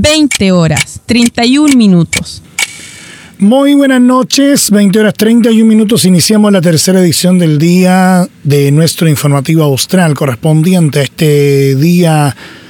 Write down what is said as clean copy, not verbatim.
20 horas, 31 minutos. Muy buenas noches, 20 horas 31 minutos. Iniciamos la tercera edición del día de nuestro informativo austral, correspondiente a este día